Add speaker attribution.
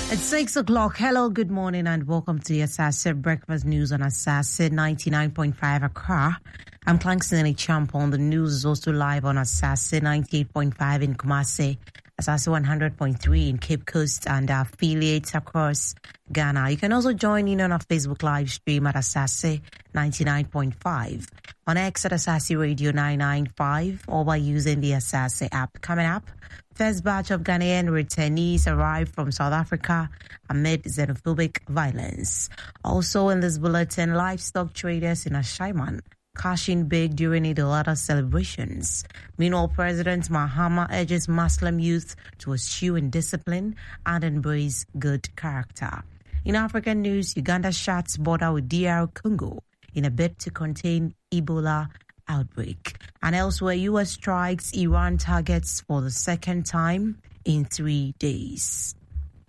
Speaker 1: It's 6 o'clock. Hello, good morning, and welcome to the Asase Breakfast News on Asase 99.5 Accra. I'm Clankson Champon. The news is also live on Asase 98.5 in Kumasi, Asase 100.3 in Cape Coast, and our affiliates across Ghana. You can also join in on our Facebook live stream at Asase 99.5, on X at Asase Radio 995, or by using the Asase app. Coming up, first batch of Ghanaian returnees arrived from South Africa amid xenophobic violence. Also in this bulletin, livestock traders in Ashaiman cashing big during Eid al-Adha celebrations. Meanwhile, President Mahama urges Muslim youth to eschew indiscipline and embrace good character. In African news, Uganda shuts border with DR Congo in a bid to contain Ebola outbreak. And elsewhere, U.S. strikes Iran targets for the second time in 3 days.